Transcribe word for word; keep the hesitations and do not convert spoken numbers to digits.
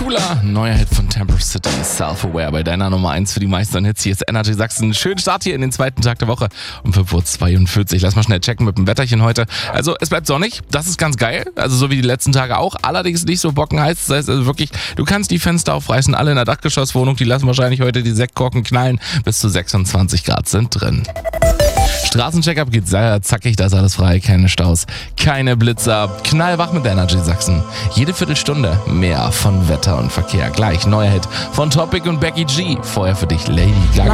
Cooler, neuer Hit von Temper City, Self-Aware bei deiner Nummer eins für die meisten Hits. Hier ist Energy Sachsen. Schönen Start hier in den zweiten Tag der Woche um fünf Uhr zweiundvierzig. Lass mal schnell checken mit dem Wetterchen heute. Also es bleibt sonnig, das ist ganz geil, also so wie die letzten Tage auch. Allerdings nicht so bockenheiß, das heißt also wirklich, du kannst die Fenster aufreißen, alle in der Dachgeschosswohnung, die lassen wahrscheinlich heute die Sektkorken knallen. Bis zu sechsundzwanzig Grad sind drin. Straßencheckup geht sehr zackig, da ist alles frei, keine Staus, keine Blitzer, knallwach mit Energy Sachsen. Jede Viertelstunde mehr von Wetter und Verkehr. Gleich neuer Hit von Topic und Becky G. Vorher für dich Lady Gaga.